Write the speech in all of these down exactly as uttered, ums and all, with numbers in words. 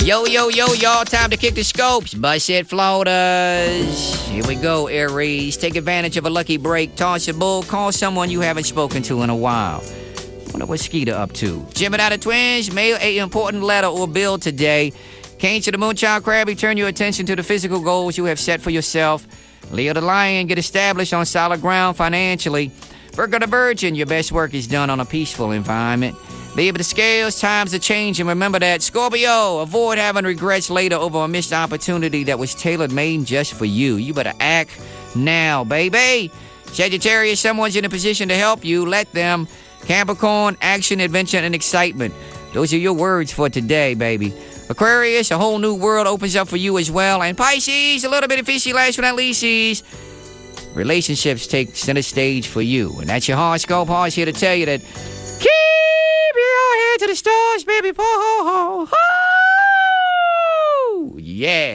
Yo, yo, yo, y'all, time to kick the scopes. Bust it, floaters. Here we go, Aries. Take advantage of a lucky break. Toss a bull. Call someone you haven't spoken to in a while. Wonder what Skeeter up to. Gemini the twins, mail a important letter or bill today. Cancer the moonchild crabby, turn your attention to the physical goals you have set for yourself. Leo the lion, get established on solid ground financially. Virgo the virgin, your best work is done on a peaceful environment. Libra the scales, times are changing. Remember that. Scorpio, avoid having regrets later over a missed opportunity that was tailor-made just for you. You better act now, baby. Sagittarius, someone's in a position to help you. Let them. Capricorn, action, adventure, and excitement. Those are your words for today, baby. Aquarius, a whole new world opens up for you as well. And Pisces, a little bit of fishy, last but not least, relationships take center stage for you. And that's your horoscope. Horse here to tell you that keep your head to the stars, baby. Ho, ho, ho, ho. Yeah.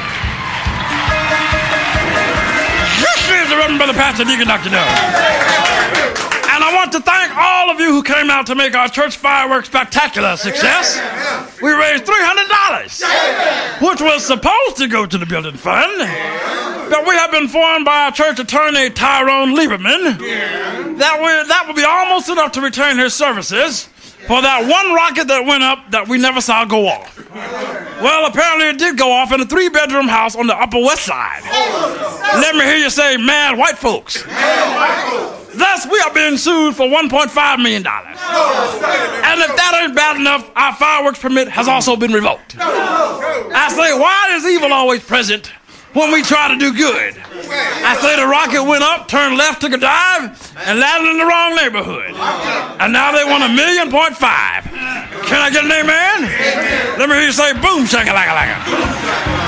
This is the Reverend Brother Pastor Deacon Doctor Doe. And I want to thank all of you who came out to make our church fireworks spectacular a success. We raised three hundred dollars, which was supposed to go to the building fund. But we have been informed by our church attorney, Tyrone Lieberman, that, we, that will be almost enough to return his services for that one rocket that went up that we never saw go off. Well, apparently it did go off in a three-bedroom house on the Upper West Side. Let me hear you say, mad white folks. Thus, we are being sued for one point five million dollars. And if that ain't bad enough, our fireworks permit has also been revoked. I say, why is evil always present when we try to do good? I say the rocket went up, turned left, took a dive, and landed in the wrong neighborhood. And now they want a million point five. Can I get an amen? Let me hear you say, boom, shaka-laka-laka.